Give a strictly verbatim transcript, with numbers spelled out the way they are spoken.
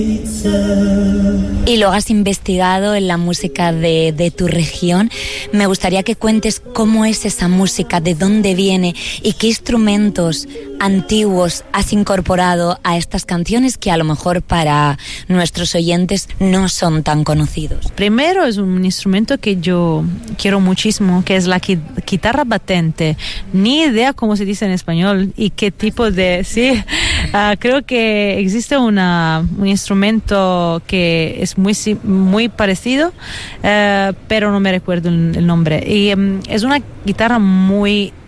Y lo has investigado en la música de, de tu región. Me gustaría que cuentes cómo es esa música, de dónde viene y qué instrumentos antiguos has incorporado a estas canciones que a lo mejor para nuestros oyentes no son tan conocidos. Primero es un instrumento que yo quiero muchísimo, que es la qui- guitarra batente. Ni idea cómo se dice en español y qué tipo de... Sí, uh, creo que existe una, un instrumento que es muy, muy parecido, uh, pero no me recuerdo el, el nombre. Y um, es una guitarra muy